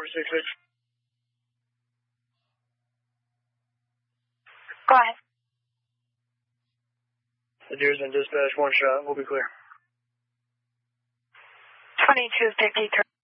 466. Go ahead. The deer's in dispatch, one shot. We'll be clear. 2253.